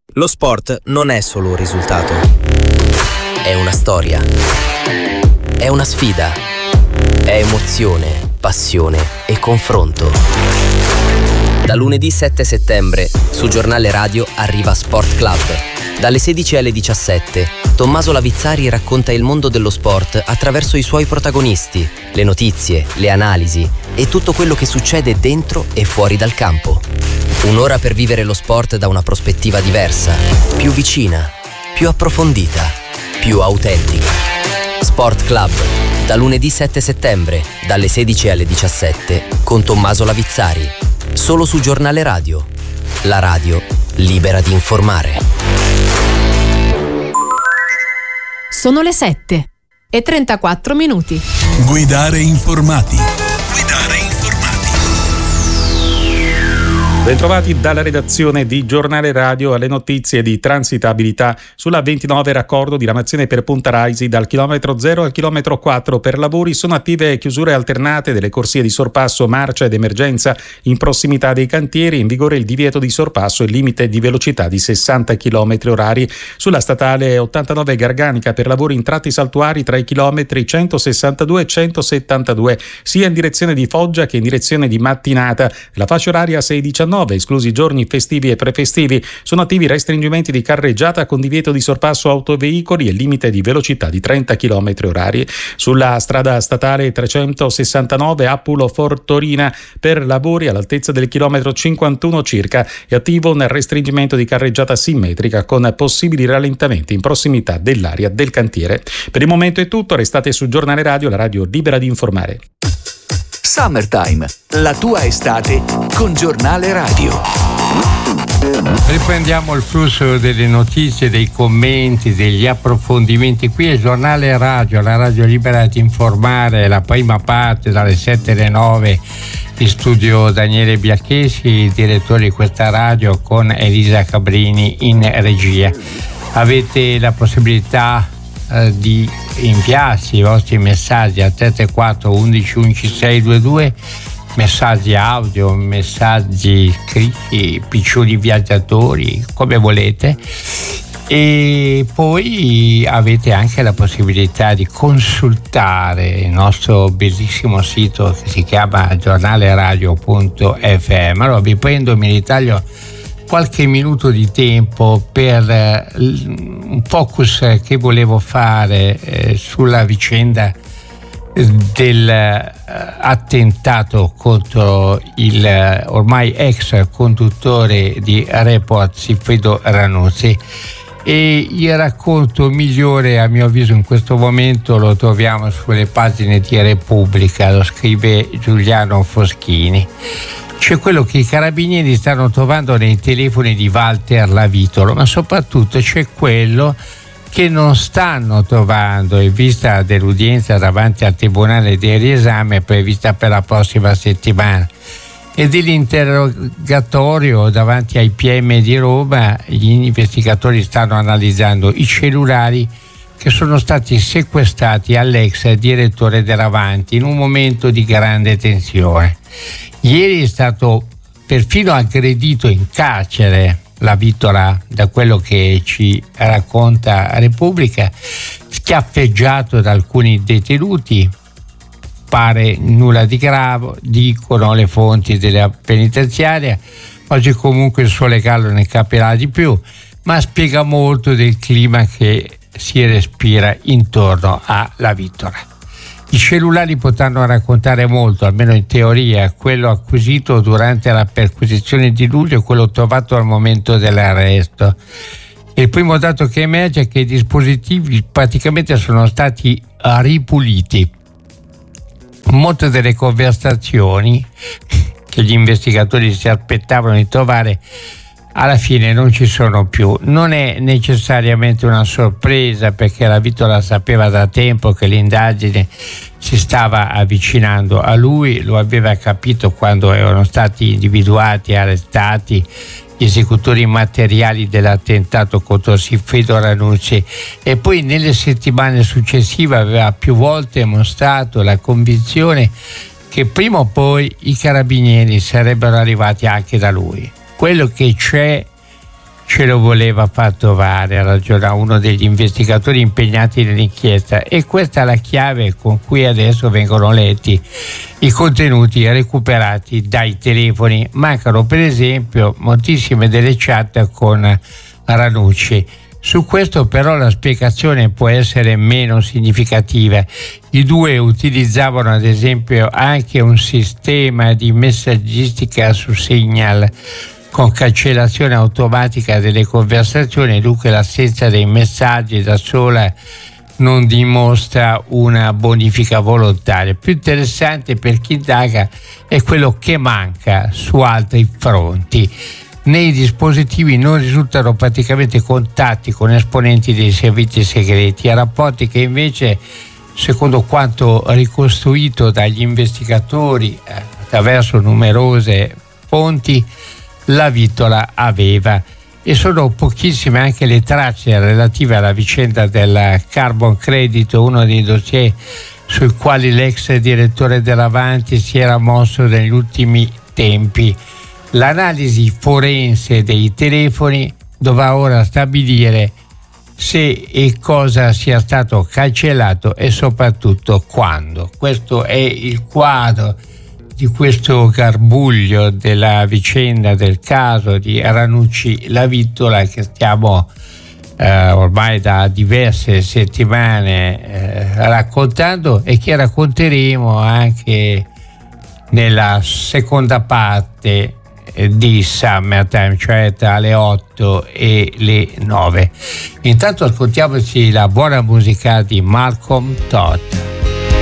Lo sport non è solo un risultato. È una storia. È una sfida. È emozione, passione e confronto. Da lunedì 7 settembre su Giornale Radio arriva Sport Club. Dalle 16 alle 17 Tommaso Lavizzari racconta il mondo dello sport attraverso i suoi protagonisti, le notizie, le analisi e tutto quello che succede dentro e fuori dal campo. Un'ora per vivere lo sport da una prospettiva diversa, più vicina, più approfondita, più autentica. Sport Club, da lunedì 7 settembre, dalle 16 alle 17, con Tommaso Lavizzari. Solo su Giornale Radio. La radio libera di informare. Sono le 7:34. Guidare informati. Bentrovati dalla redazione di Giornale Radio alle notizie di transitabilità sulla 29 raccordo diramazione per Punta Raisi dal chilometro 0 al chilometro 4. Per lavori sono attive chiusure alternate delle corsie di sorpasso, marcia ed emergenza in prossimità dei cantieri. In vigore il divieto di sorpasso e il limite di velocità di 60 km orari. Sulla statale 89 Garganica per lavori in tratti saltuari tra i chilometri 162 e 172 sia in direzione di Foggia che in direzione di Mattinata. La fascia oraria 6-19, esclusi i giorni festivi e prefestivi, sono attivi restringimenti di carreggiata con divieto di sorpasso autoveicoli e limite di velocità di 30 km orari. Sulla strada statale 369 Appulo-Fortorina per lavori all'altezza del chilometro 51 circa è attivo un restringimento di carreggiata simmetrica con possibili rallentamenti in prossimità dell'area del cantiere. Per il momento è tutto, restate su Giornale Radio, la radio libera di informare. Summertime, la tua estate con Giornale Radio. Riprendiamo il flusso delle notizie, dei commenti, degli approfondimenti. Qui è Giornale Radio, la radio libera di informare, la prima parte dalle 7 alle 9. In studio Daniele Biacchesi, direttore di questa radio, con Elisa Cabrini in regia. Avete la possibilità di inviarsi i vostri messaggi a 334 11 11 622, messaggi audio, messaggi scritti, piccioni viaggiatori, come volete. E poi avete anche la possibilità di consultare il nostro bellissimo sito che si chiama giornaleradio.fm. Allora vi prendo, mi ritaglio qualche minuto di tempo per un focus che volevo fare sulla vicenda dell'attentato contro il ormai ex conduttore di Report Sigfrido Ranuzzi. E il racconto migliore, a mio avviso, in questo momento lo troviamo sulle pagine di Repubblica, lo scrive Giuliano Foschini. C'è quello che i carabinieri stanno trovando nei telefoni di Walter Lavitolo, ma soprattutto c'è quello che non stanno trovando in vista dell'udienza davanti al Tribunale del riesame prevista per la prossima settimana. E dell'interrogatorio davanti ai PM di Roma, gli investigatori stanno analizzando i cellulari che sono stati sequestrati all'ex direttore dell'Avanti in un momento di grande tensione. Ieri è stato perfino aggredito in carcere Lavitola, da quello che ci racconta Repubblica, schiaffeggiato da alcuni detenuti, pare nulla di grave, dicono le fonti della penitenziaria. Oggi comunque il suo legale ne capirà di più, ma spiega molto del clima che si respira intorno a Lavitola. I cellulari potranno raccontare molto, almeno in teoria, quello acquisito durante la perquisizione di luglio e quello trovato al momento dell'arresto. Il primo dato che emerge è che i dispositivi praticamente sono stati ripuliti. Molte delle conversazioni che gli investigatori si aspettavano di trovare alla fine non ci sono più. Non è necessariamente una sorpresa, perché Lavitola sapeva da tempo che l'indagine si stava avvicinando a lui, lo aveva capito quando erano stati individuati e arrestati gli esecutori materiali dell'attentato contro Sigfrido Ranuzzi, e poi nelle settimane successive aveva più volte mostrato la convinzione che prima o poi i carabinieri sarebbero arrivati anche da lui. Quello che c'è ce lo voleva far trovare, ragiona uno degli investigatori impegnati nell'inchiesta, e questa è la chiave con cui adesso vengono letti i contenuti recuperati dai telefoni. Mancano per esempio moltissime delle chat con Ranucci. Su questo però la spiegazione può essere meno significativa. I due utilizzavano ad esempio anche un sistema di messaggistica su Signal con cancellazione automatica delle conversazioni, dunque l'assenza dei messaggi da sola non dimostra una bonifica volontaria. Più interessante per chi indaga è quello che manca su altri fronti. Nei dispositivi non risultano praticamente contatti con esponenti dei servizi segreti, a rapporti che invece, secondo quanto ricostruito dagli investigatori attraverso numerose fonti, la vittola aveva. E sono pochissime anche le tracce relative alla vicenda del Carbon Credit, uno dei dossier sui quali l'ex direttore dell'Avanti si era mosso negli ultimi tempi. L'analisi forense dei telefoni dovrà ora stabilire se e cosa sia stato cancellato e soprattutto quando. Questo è il quadro di questo garbuglio della vicenda, del caso di Ranucci La Vittola, che stiamo ormai da diverse settimane raccontando, e che racconteremo anche nella seconda parte di Summertime, cioè tra le 8 e le 9. Intanto ascoltiamoci la buona musica di Malcolm Todd.